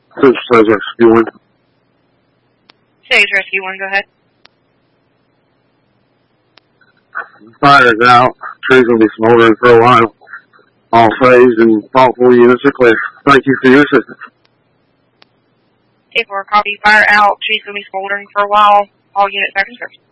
This says Rescue 1. Sage Rescue 1, go ahead. Fire's out. Tree's going to be smoldering for a while. All phased and all 4 units are clear. Thank you for your assistance. 8-4, copy. Fire out. Tree's going to be smoldering for a while. All units back in service.